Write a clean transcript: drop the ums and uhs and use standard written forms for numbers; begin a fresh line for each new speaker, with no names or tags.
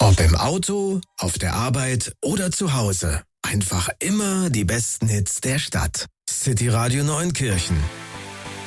Ob im Auto, auf der Arbeit oder zu Hause. Einfach immer die besten Hits der Stadt. City Radio Neunkirchen.